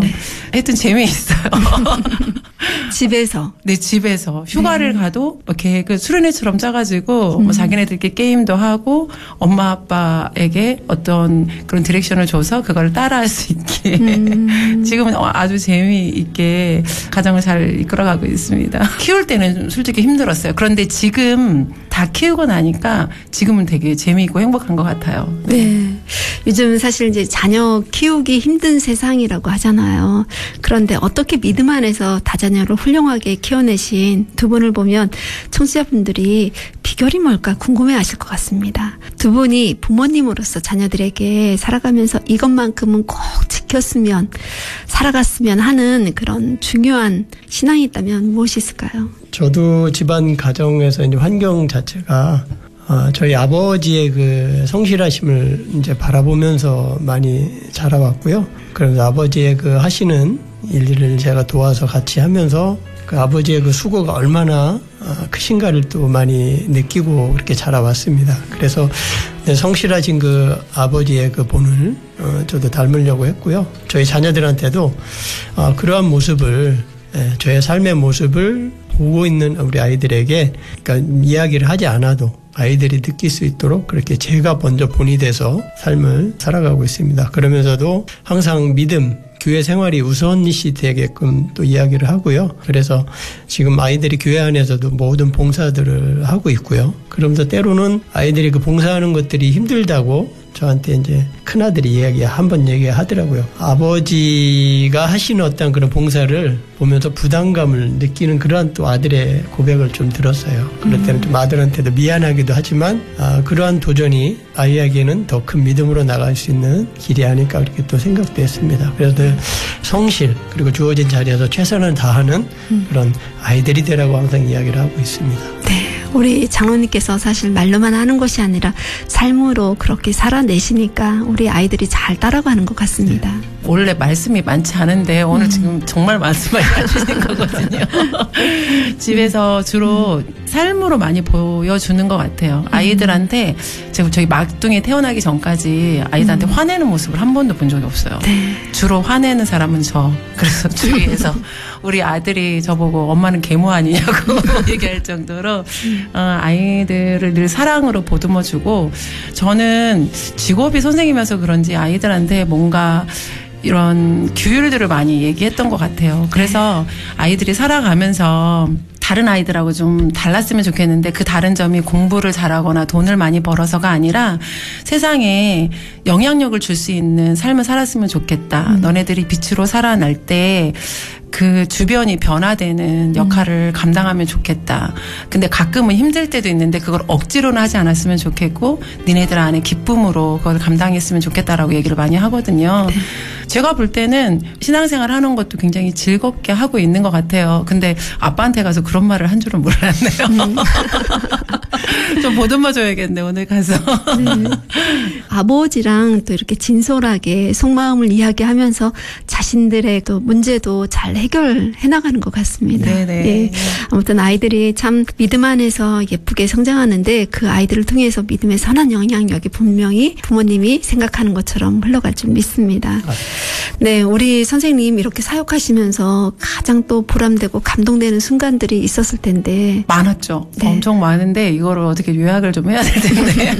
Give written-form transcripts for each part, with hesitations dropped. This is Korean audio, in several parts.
하여튼 재미있어요. 집에서. 네, 집에서. 휴가를 가도 뭐 계획을 수련회처럼 짜가지고 뭐 자기네들끼리 게임도 하고 엄마 아빠에게 어떤 그런 디렉션을 줘서 그걸 따라할 수 있게 지금은 아주 재미있게 가정을 잘 이끌어가고 있습니다. 키울 때는 솔직히 힘들었어요. 그런데 지금 다 키우고 나니까 지금은 되게 재미있고 행복한 것 같아요. 네. 요즘 사실 이제 자녀 키우기 힘든 세상이라고 하잖아요. 그런데 어떻게 믿음 안에서 다자녀를 훌륭하게 키워내신 두 분을 보면 청취자분들이 비결이 뭘까 궁금해하실 것 같습니다. 두 분이 부모님으로서 자녀들에게 살아가면서 이것만큼은 꼭 지켰으면 살아갔으면 하는 그런 중요한 신앙이 있다면 무엇이 있을까요? 저도 집안 가정에서 이제 환경 자체가 저희 아버지의 그 성실하심을 이제 바라보면서 많이 자라왔고요. 그래서 아버지의 그 하시는 일들을 제가 도와서 같이 하면서 그 아버지의 그 수고가 얼마나 크신가를 또 많이 느끼고 그렇게 자라왔습니다. 그래서 성실하신 그 아버지의 그 본을 저도 닮으려고 했고요. 저희 자녀들한테도 그러한 모습을 저의 삶의 모습을 보고 있는 우리 아이들에게 그러니까 이야기를 하지 않아도 아이들이 느낄 수 있도록 그렇게 제가 먼저 본이 돼서 삶을 살아가고 있습니다. 그러면서도 항상 믿음, 교회 생활이 우선시 되게끔 또 이야기를 하고요. 그래서 지금 아이들이 교회 안에서도 모든 봉사들을 하고 있고요. 그러면서 때로는 아이들이 그 봉사하는 것들이 힘들다고 저한테 이제 큰아들이 한번 얘기하더라고요. 아버지가 하시는 어떤 그런 봉사를 보면서 부담감을 느끼는 그러한 또 아들의 고백을 좀 들었어요. 그럴 때는 좀 아들한테도 미안하기도 하지만 그러한 도전이 아이에게는 더 큰 믿음으로 나갈 수 있는 길이 아닐까 그렇게 또 생각도 했습니다. 그래서 성실 그리고 주어진 자리에서 최선을 다하는 그런 아이들이 되라고 항상 이야기를 하고 있습니다. 네. 우리 장로님께서 사실 말로만 하는 것이 아니라 삶으로 그렇게 살아내시니까 우리 아이들이 잘 따라가는 것 같습니다. 원래 말씀이 많지 않은데 오늘 지금 정말 말씀을 해주신 거거든요. 집에서 주로 삶으로 많이 보여주는 것 같아요. 아이들한테 저희 막둥이 태어나기 전까지 아이들한테 화내는 모습을 한 번도 본 적이 없어요. 네. 주로 화내는 사람은 저. 그래서 주위에서 우리 아들이 저보고 엄마는 계모 아니냐고 얘기할 정도로 아이들을 늘 사랑으로 보듬어주고 저는 직업이 선생님이어서 그런지 아이들한테 뭔가 이런 규율들을 많이 얘기했던 것 같아요. 그래서 아이들이 살아가면서 다른 아이들하고 좀 달랐으면 좋겠는데 그 다른 점이 공부를 잘하거나 돈을 많이 벌어서가 아니라 세상에 영향력을 줄 수 있는 삶을 살았으면 좋겠다. 너네들이 빛으로 살아날 때 그 주변이 변화되는 역할을 감당하면 좋겠다. 근데 가끔은 힘들 때도 있는데 그걸 억지로는 하지 않았으면 좋겠고 니네들 안에 기쁨으로 그걸 감당했으면 좋겠다라고 얘기를 많이 하거든요. 제가 볼 때는 신앙생활 하는 것도 굉장히 즐겁게 하고 있는 것 같아요. 근데 아빠한테 가서 그런 말을 한 줄은 몰랐네요. 좀 보듬어줘야겠네 오늘 가서. 네. 아버지랑 또 이렇게 진솔하게 속마음을 이야기하면서 자신들의 또 문제도 잘 해결해 나가는 것 같습니다. 네네. 예. 아무튼 아이들이 참 믿음 안에서 예쁘게 성장하는데 그 아이들을 통해서 믿음의 선한 영향력이 분명히 부모님이 생각하는 것처럼 흘러갈 줄 믿습니다. 네, 우리 선생님 이렇게 사역하시면서 가장 또 보람되고 감동되는 순간들이 있었을 텐데. 많았죠. 네. 엄청 많은데 이거를 어떻게 요약을 좀 해야 될 텐데.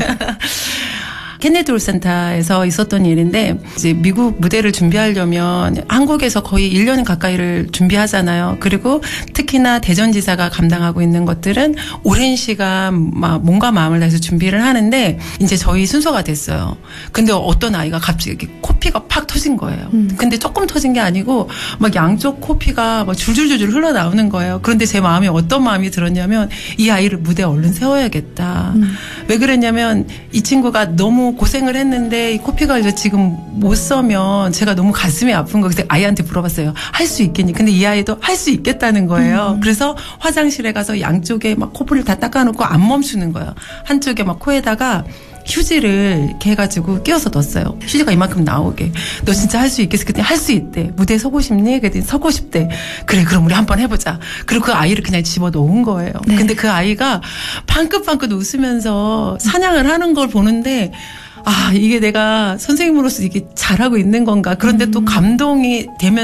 케네디 올센터에서 있었던 일인데 이제 미국 무대를 준비하려면 한국에서 거의 1년 가까이를 준비하잖아요. 그리고 특히나 대전지사가 감당하고 있는 것들은 오랜 시간 막 몸과 마음을 다해서 준비를 하는데 이제 저희 순서가 됐어요. 근데 어떤 아이가 갑자기 코피가 팍 터진 거예요. 근데 조금 터진 게 아니고 막 양쪽 코피가 막 줄줄줄줄 흘러나오는 거예요. 그런데 제 마음에 어떤 마음이 들었냐면 이 아이를 무대에 얼른 세워야겠다. 왜 그랬냐면 이 친구가 너무 고생을 했는데 이 코피가 이제 지금 못 서면 제가 너무 가슴이 아픈 거. 그래서 아이한테 물어봤어요. 할 수 있겠니? 근데 이 아이도 할 수 있겠다는 거예요. 그래서 화장실에 가서 양쪽에 막 코피를 다 닦아놓고 안 멈추는 거예요. 한쪽에 막 코에다가 휴지를 이렇게 해가지고 끼워서 넣었어요. 휴지가 이만큼 나오게. 너 진짜 할 수 있겠어? 그랬더니 할 수 있대. 무대에 서고 싶니? 그랬더니 서고 싶대. 그래, 그럼 우리 한번 해보자. 그리고 그 아이를 그냥 집어넣은 거예요. 네. 근데 그 아이가 방긋방긋 웃으면서 사냥을 하는 걸 보는데 아, 이게 내가 선생님으로서 이게 잘하고 있는 건가. 그런데 또 감동이 되면